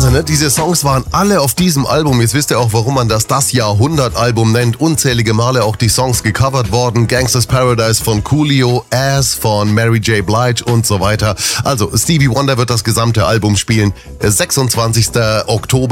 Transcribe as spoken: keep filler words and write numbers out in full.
Wahnsinn, ne? Diese Songs waren alle auf diesem Album. Jetzt wisst ihr auch, warum man das das Jahrhundert-Album nennt. Unzählige Male auch die Songs gecovert worden. Gangsta's Paradise von Coolio, Ass von Mary J. Blige und so weiter. Also Stevie Wonder wird das gesamte Album spielen. sechsundzwanzigster Oktober